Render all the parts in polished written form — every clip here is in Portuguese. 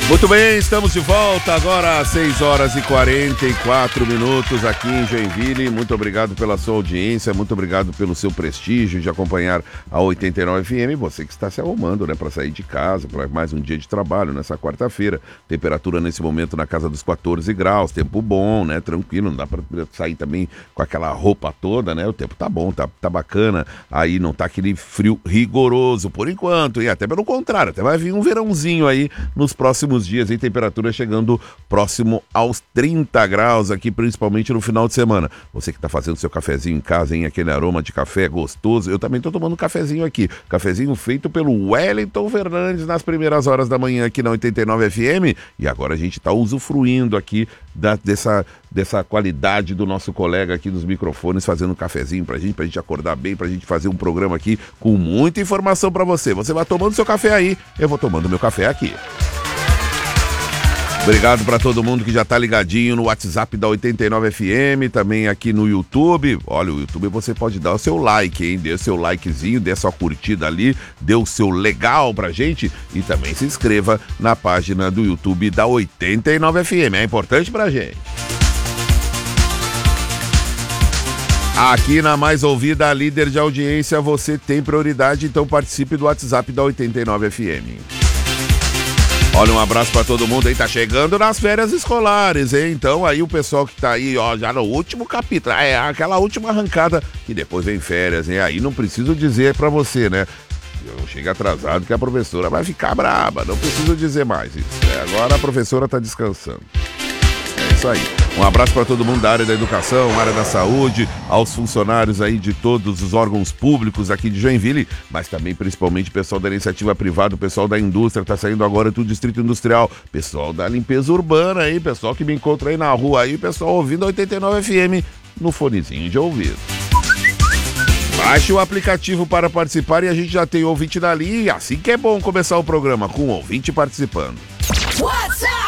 Muito bem, estamos de volta agora às 6 horas e 44 minutos aqui em Joinville. Muito obrigado pela sua audiência, muito obrigado pelo seu prestígio de acompanhar a 89 FM. Você que está se arrumando, né, para sair de casa, para mais um dia de trabalho nessa quarta-feira. Temperatura nesse momento na casa dos 14 graus, tempo bom, né, tranquilo, não dá para sair também com aquela roupa toda, né? O tempo tá bom, tá bacana. Aí não tá aquele frio rigoroso por enquanto, e até pelo contrário, até vai vir um verãozinho aí nos próximos dias, em temperatura chegando próximo aos 30 graus aqui, principalmente no final de semana. Você que está fazendo seu cafezinho em casa, hein? Aquele aroma de café gostoso. Eu também estou tomando um cafezinho aqui. Cafezinho feito pelo Wellington Fernandes nas primeiras horas da manhã aqui na 89 FM. E agora a gente está usufruindo aqui dessa qualidade do nosso colega aqui dos microfones, fazendo um cafezinho pra gente acordar bem, pra gente fazer um programa aqui com muita informação pra você. Você vai tomando seu café aí, eu vou tomando meu café aqui. Obrigado para todo mundo que já tá ligadinho no WhatsApp da 89 FM, também aqui no YouTube. Olha, o YouTube você pode dar o seu like, hein? Dê o seu likezinho, dê a sua curtida ali, dê o seu legal pra gente e também se inscreva na página do YouTube da 89 FM. É importante pra gente. Aqui na mais ouvida, líder de audiência, você tem prioridade, então participe do WhatsApp da 89 FM. Olha, um abraço pra todo mundo aí, tá chegando nas férias escolares, hein? Então aí o pessoal que tá aí, ó, já no último capítulo, aquela última arrancada, que depois vem férias, hein? Aí não preciso dizer pra você, né? Eu chego atrasado que a professora vai ficar braba, não preciso dizer mais isso. Agora a professora tá descansando. É isso aí. Um abraço para todo mundo da área da educação, área da saúde, aos funcionários aí de todos os órgãos públicos aqui de Joinville, mas também principalmente o pessoal da iniciativa privada, o pessoal da indústria, tá saindo agora do Distrito Industrial, pessoal da limpeza urbana aí, pessoal que me encontra aí na rua aí, pessoal ouvindo a 89 FM no fonezinho de ouvido. Baixe o aplicativo para participar e a gente já tem ouvinte na linha, assim que é bom começar o programa com o ouvinte participando. WhatsApp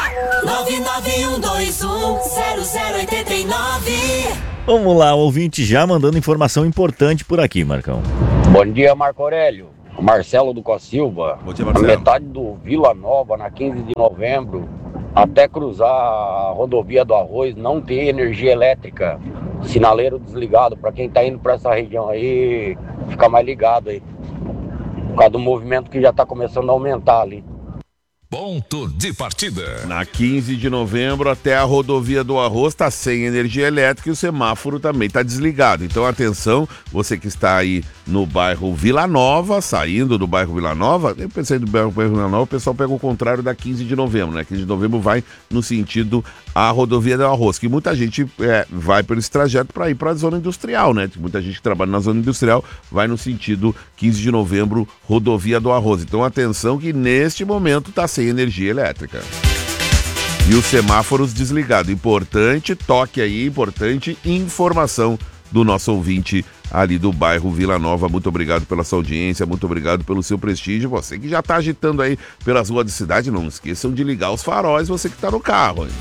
991210089. Vamos lá, o ouvinte já mandando informação importante por aqui, Marcão. Bom dia, Marco Aurélio. Marcelo do Silva. Bom dia, Marcelo. A metade do Vila Nova, na 15 de novembro, até cruzar a rodovia do Arroz, não tem energia elétrica. Sinaleiro desligado. Para quem tá indo para essa região aí, ficar mais ligado aí. Por causa do movimento que já tá começando a aumentar ali. Ponto de partida. Na 15 de novembro até a rodovia do Arroz está sem energia elétrica e o semáforo também está desligado. Então atenção, você que está aí no bairro Vila Nova, saindo do bairro Vila Nova, eu pensei do bairro Vila Nova, o pessoal pega o contrário da 15 de novembro, né? 15 de novembro vai no sentido a rodovia do Arroz, que muita gente vai por esse trajeto para ir para a zona industrial, né? Muita gente que trabalha na zona industrial vai no sentido 15 de novembro, rodovia do Arroz. Então atenção que neste momento está sem energia elétrica. E os semáforos desligados. Importante toque aí, importante informação do nosso ouvinte ali do bairro Vila Nova. Muito obrigado pela sua audiência, muito obrigado pelo seu prestígio. Você que já está agitando aí pelas ruas da cidade, não esqueçam de ligar os faróis, você que está no carro, hein?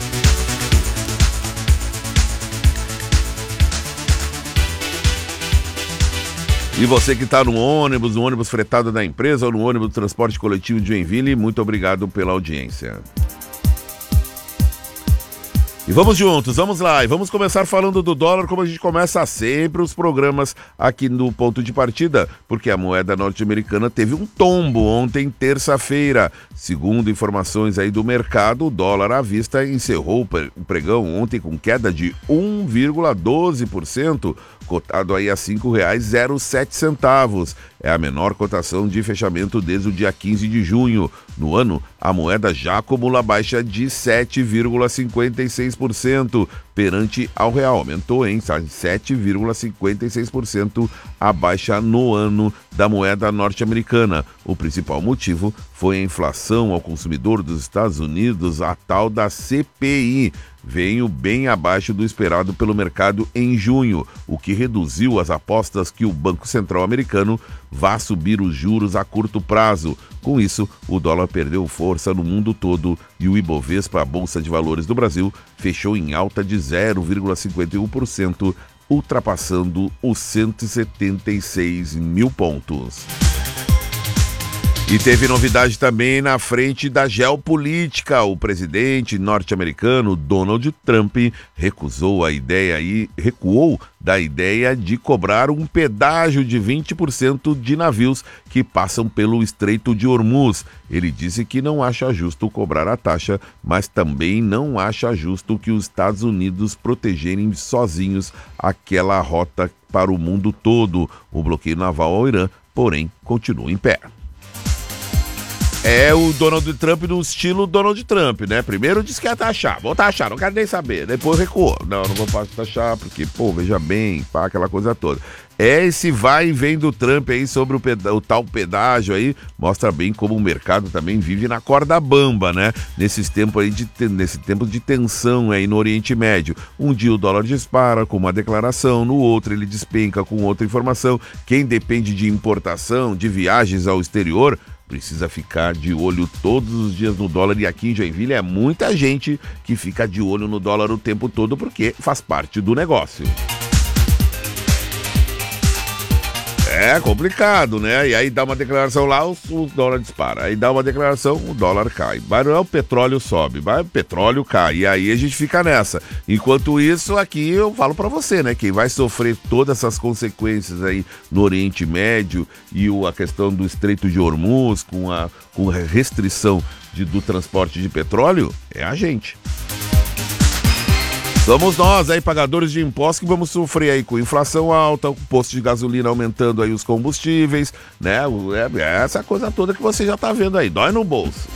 E você que está no ônibus fretado da empresa ou no ônibus do transporte coletivo de Joinville, muito obrigado pela audiência. E vamos juntos, vamos lá, e vamos começar falando do dólar como a gente começa sempre os programas aqui no Ponto de Partida, porque a moeda norte-americana teve um tombo ontem, terça-feira. Segundo informações aí do mercado, o dólar à vista encerrou o pregão ontem com queda de 1,12%, cotado aí a R$ 5,07. É a menor cotação de fechamento desde o dia 15 de junho. No ano, a moeda já acumula baixa de 7,56% perante ao real. Aumentou em 7,56% a baixa no ano da moeda norte-americana. O principal motivo foi a inflação ao consumidor dos Estados Unidos, a tal da CPI. Veio bem abaixo do esperado pelo mercado em junho, o que reduziu as apostas que o Banco Central americano vá subir os juros a curto prazo. Com isso, o dólar perdeu força no mundo todo e o Ibovespa, a Bolsa de Valores do Brasil, fechou em alta de 0,51%, ultrapassando os 176 mil pontos. E teve novidade também na frente da geopolítica. O presidente norte-americano Donald Trump recuou da ideia de cobrar um pedágio de 20% de navios que passam pelo Estreito de Hormuz. Ele disse que não acha justo cobrar a taxa, mas também não acha justo que os Estados Unidos protegerem sozinhos aquela rota para o mundo todo. O bloqueio naval ao Irã, porém, continua em pé. É o Donald Trump do estilo Donald Trump, né? Primeiro disse que ia taxar, vou taxar, não quero nem saber. Depois recuou, não vou taxar porque, veja bem, aquela coisa toda. Esse vai e vem do Trump aí sobre o tal pedágio aí, mostra bem como o mercado também vive na corda bamba, né? Nesse tempo de tensão aí no Oriente Médio. Um dia o dólar dispara com uma declaração, no outro ele despenca com outra informação. Quem depende de importação, de viagens ao exterior, precisa ficar de olho todos os dias no dólar, e aqui em Joinville é muita gente que fica de olho no dólar o tempo todo porque faz parte do negócio. É complicado, né? E aí dá uma declaração lá, o dólar dispara. Aí dá uma declaração, o dólar cai. Mas não é o petróleo sobe, mas o petróleo cai. E aí a gente fica nessa. Enquanto isso, aqui eu falo pra você, né? Quem vai sofrer todas essas consequências aí no Oriente Médio e a questão do Estreito de Hormuz, com a restrição do transporte de petróleo, é a gente. Somos nós aí, pagadores de impostos, que vamos sofrer aí com inflação alta, o posto de gasolina aumentando aí os combustíveis, né? Essa coisa toda que você já tá vendo aí, dói no bolso.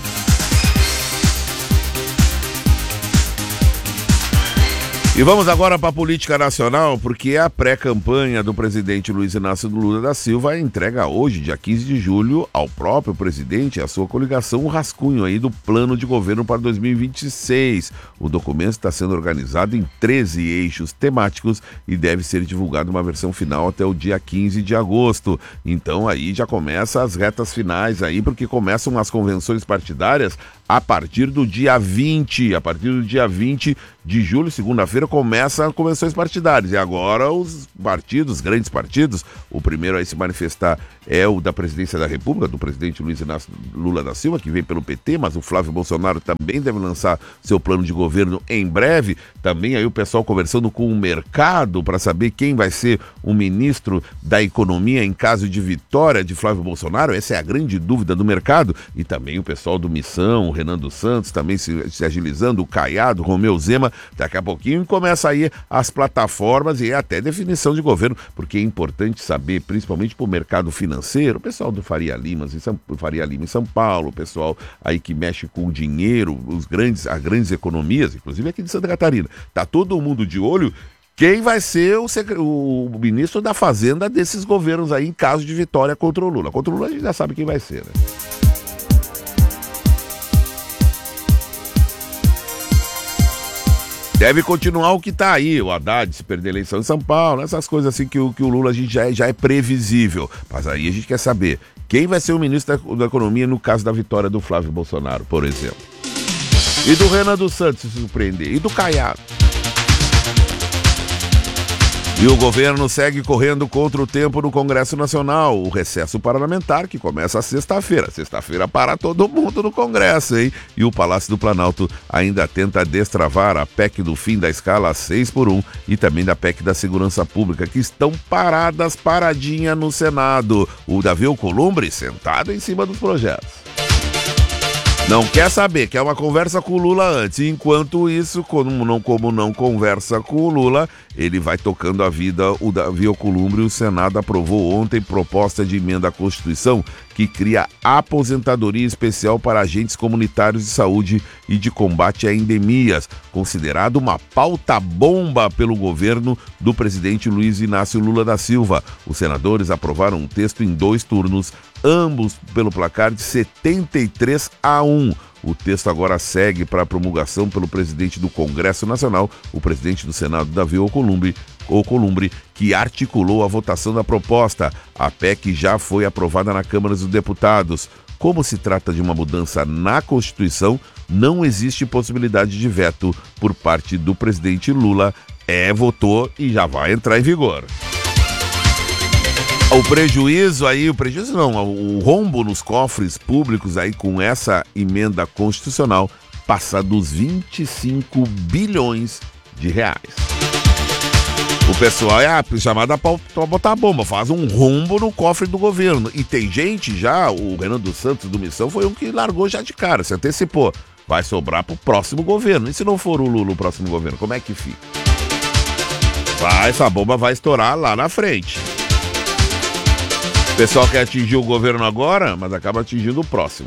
E vamos agora para a política nacional, porque a pré-campanha do presidente Luiz Inácio Lula da Silva entrega hoje, dia 15 de julho, ao próprio presidente e à sua coligação um rascunho aí do plano de governo para 2026. O documento está sendo organizado em 13 eixos temáticos e deve ser divulgado uma versão final até o dia 15 de agosto. Então aí já começa as retas finais aí, porque começam as convenções partidárias a partir do dia 20. A partir do dia 20 de julho, segunda-feira, começam as convenções partidárias. E agora os partidos, grandes partidos, o primeiro a se manifestar é o da presidência da República, do presidente Luiz Inácio Lula da Silva, que vem pelo PT, mas o Flávio Bolsonaro também deve lançar seu plano de governo em breve. Também aí o pessoal conversando com o mercado para saber quem vai ser o ministro da Economia em caso de vitória de Flávio Bolsonaro. Essa é a grande dúvida do mercado. E também o pessoal do Missão, o Renan dos Santos, também se agilizando, o Caiado, o Romeu Zema. Daqui a pouquinho começa aí as plataformas e até definição de governo, porque é importante saber, principalmente para o mercado financeiro, o pessoal do Faria Lima em São Paulo, o pessoal aí que mexe com o dinheiro, as grandes economias, inclusive aqui de Santa Catarina. Tá todo mundo de olho quem vai ser o ministro da Fazenda desses governos aí em caso de vitória contra o Lula. Contra o Lula a gente já sabe quem vai ser, né? Deve continuar o que está aí, o Haddad se perder a eleição em São Paulo, essas coisas assim que o Lula a gente já é previsível. Mas aí a gente quer saber quem vai ser o ministro da Economia no caso da vitória do Flávio Bolsonaro, por exemplo. E do Renan dos Santos se surpreender, e do Caiado. E o governo segue correndo contra o tempo no Congresso Nacional. O recesso parlamentar que começa sexta-feira. Sexta-feira para todo mundo no Congresso, hein? E o Palácio do Planalto ainda tenta destravar a PEC do fim da escala 6x1 e também da PEC da Segurança Pública, que estão paradinha no Senado. O Davi Alcolumbre sentado em cima dos projetos. Não quer saber, quer uma conversa com o Lula antes. Enquanto isso, como não conversa com o Lula, ele vai tocando a vida. O Davi Alcolumbre, o Senado aprovou ontem proposta de emenda à Constituição que cria aposentadoria especial para agentes comunitários de saúde e de combate a endemias, considerado uma pauta-bomba pelo governo do presidente Luiz Inácio Lula da Silva. Os senadores aprovaram um texto em 2 turnos, ambos pelo placar de 73-1. O texto agora segue para promulgação pelo presidente do Congresso Nacional, o presidente do Senado, Davi Alcolumbre, que articulou a votação da proposta. A PEC já foi aprovada na Câmara dos Deputados. Como se trata de uma mudança na Constituição, não existe possibilidade de veto por parte do presidente Lula. Votou e já vai entrar em vigor. O prejuízo não, o rombo nos cofres públicos aí com essa emenda constitucional passa dos 25 bilhões de reais. O pessoal é chamado pra botar a bomba, faz um rombo no cofre do governo. E tem gente já, o Renan dos Santos do Missão foi um que largou já de cara, se antecipou. Vai sobrar pro próximo governo. E se não for o Lula o próximo governo, como é que fica? Essa bomba vai estourar lá na frente. O pessoal quer atingir o governo agora, mas acaba atingindo o próximo.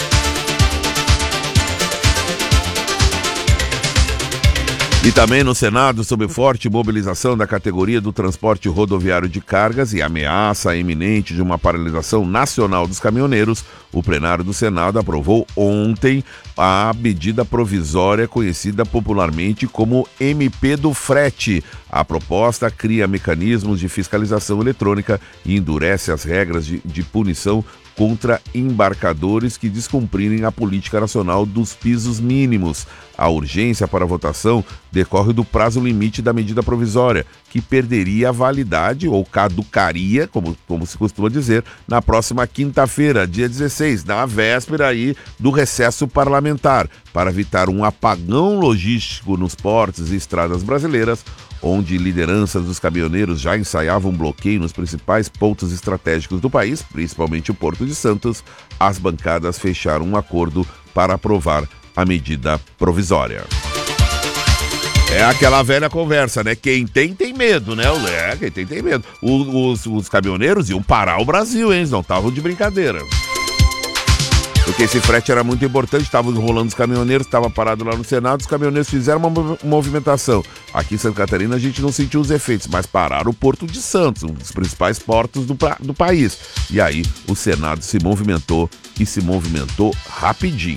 E também no Senado, sob forte mobilização da categoria do transporte rodoviário de cargas e ameaça iminente de uma paralisação nacional dos caminhoneiros, o plenário do Senado aprovou ontem a medida provisória conhecida popularmente como MP do Frete. A proposta cria mecanismos de fiscalização eletrônica e endurece as regras de punição contra embarcadores que descumprirem a política nacional dos pisos mínimos. A urgência para a votação decorre do prazo limite da medida provisória, que perderia a validade ou caducaria, como se costuma dizer, na próxima quinta-feira, dia 16, na véspera aí do recesso parlamentar, para evitar um apagão logístico nos portos e estradas brasileiras, onde lideranças dos caminhoneiros já ensaiavam bloqueio nos principais pontos estratégicos do país, principalmente o Porto de Santos. As bancadas fecharam um acordo para aprovar a medida provisória. É aquela velha conversa, né? Quem tem medo, né? Quem tem medo. Os caminhoneiros iam parar o Brasil, hein? Eles não estavam de brincadeira. Porque esse frete era muito importante, estavam enrolando os caminhoneiros, estava parado lá no Senado, os caminhoneiros fizeram uma movimentação. Aqui em Santa Catarina a gente não sentiu os efeitos, mas pararam o Porto de Santos, um dos principais portos do país. E aí o Senado se movimentou e se movimentou rapidinho.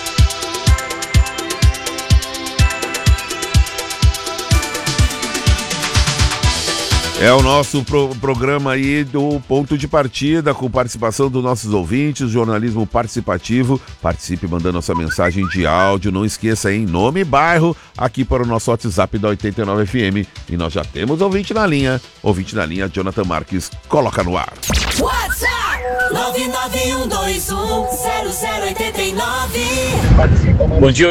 É o nosso programa aí do Ponto de Partida, com participação dos nossos ouvintes, jornalismo participativo. Participe mandando a sua mensagem de áudio. Não esqueça, hein? Nome e bairro aqui para o nosso WhatsApp da 89 FM. E nós já temos ouvinte na linha. Ouvinte na linha, Jonathan Marques. Coloca no ar. WhatsApp 991210089. Bom dia,